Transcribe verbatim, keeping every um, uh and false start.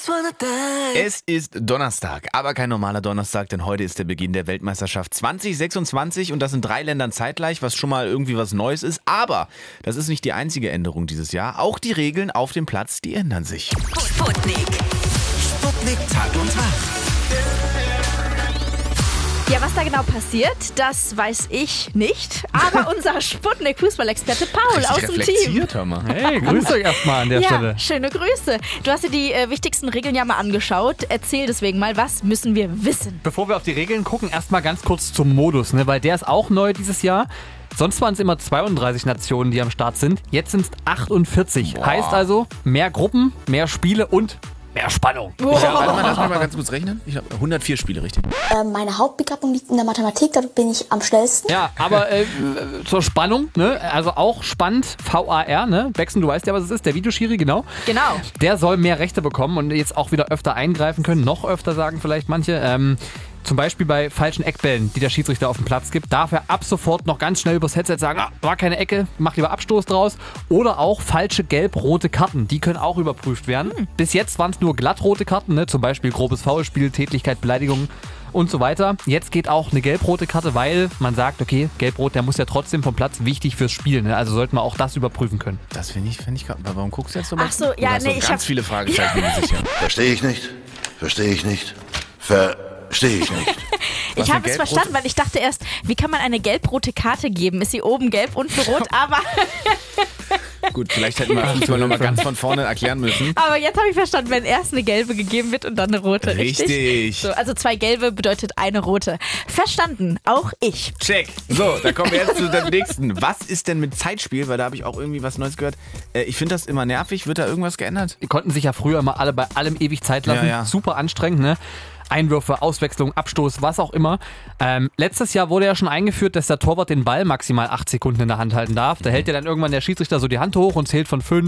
Es ist Donnerstag, aber kein normaler Donnerstag, denn heute ist der Beginn der Weltmeisterschaft zwanzig sechsundzwanzig und das in drei Ländern zeitgleich, was schon mal irgendwie was Neues ist. Aber das ist nicht die einzige Änderung dieses Jahr. Auch die Regeln auf dem Platz, die ändern sich. Sputnik. Sputnik Tag und Tag. Ja, was da genau passiert, das weiß ich nicht. Aber unser Sputnik-Fußballexperte Paul aus dem Team. Hör mal. Hey, grüßt euch erstmal an der Ja, Stelle. schöne Grüße. Du hast dir die äh, wichtigsten Regeln ja mal angeschaut. Erzähl deswegen mal, was müssen wir wissen? Bevor wir auf die Regeln gucken, erstmal ganz kurz zum Modus, ne? Weil der ist auch neu dieses Jahr. Sonst waren es immer zweiunddreißig Nationen, die am Start sind. Jetzt sind es achtundvierzig. Boah. Heißt also, mehr Gruppen, mehr Spiele und mehr Spannung. Ja, warte mal, lass mich mal ganz kurz rechnen. Ich habe hundertvier Spiele, richtig? Äh, meine Hauptbegabung liegt in der Mathematik, da bin ich am schnellsten. Ja, aber äh, zur Spannung, ne? Also auch spannend, V A R, ne? Becksen, du weißt ja, was es ist, der Videoschiri, genau. Genau. Der soll mehr Rechte bekommen und jetzt auch wieder öfter eingreifen können, noch öfter sagen vielleicht manche. Ähm, zum Beispiel bei falschen Eckbällen, die der Schiedsrichter auf dem Platz gibt, darf er ab sofort noch ganz schnell übers Headset sagen, ah, war keine Ecke, mach lieber Abstoß draus. Oder auch falsche gelb-rote Karten, die können auch überprüft werden. Hm. Bis jetzt waren es nur glattrote Karten, ne? Zum Beispiel grobes Foulspiel, Tätlichkeit, Beleidigung und so weiter. Jetzt geht auch eine gelb-rote Karte, weil man sagt, okay, gelb-rot, der muss ja trotzdem vom Platz, wichtig fürs Spiel. Ne? Also sollten wir auch das überprüfen können. Das finde ich, finde ich, warum guckst du jetzt so mal? Ach so, ja, nee, ich ganz hab- viele Fragezeichen, die sich hier. Verstehe ich nicht. Verstehe ich nicht. Verstehe ich nicht. Was Ich habe für es gelb-rot? verstanden, weil ich dachte erst, wie kann man eine gelb-rote Karte geben? Ist sie oben gelb, unten rot? Aber, Gut, vielleicht hätten wir uns noch mal ganz von vorne erklären müssen. aber jetzt habe ich verstanden, wenn erst eine gelbe gegeben wird und dann eine rote. Richtig. Richtig. So, also zwei gelbe bedeutet eine rote. Verstanden, auch ich. Check. So, dann kommen wir jetzt zu dem nächsten. Was ist denn mit Zeitspiel? Weil da habe ich auch irgendwie was Neues gehört. Äh, ich finde das immer nervig. Wird da irgendwas geändert? Die konnten sich ja früher immer alle bei allem ewig Zeit lassen. Ja, ja. Super anstrengend, ne? Einwürfe, Auswechslung, Abstoß, was auch immer. Ähm, letztes Jahr wurde ja schon eingeführt, dass der Torwart den Ball maximal acht Sekunden in der Hand halten darf. Da hält ja dann irgendwann der Schiedsrichter so die Hand hoch und zählt von fünf,